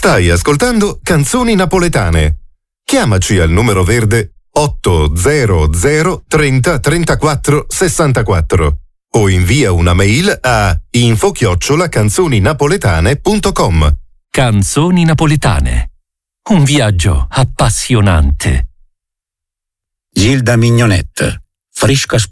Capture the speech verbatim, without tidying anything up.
Stai ascoltando Canzoni Napoletane. Chiamaci al numero verde otto zero zero trenta trentaquattro sessantaquattro o invia una mail a info chiocciola canzoninapoletane punto com. Canzoni Napoletane. Un viaggio appassionante. Gilda Mignonette, Frisca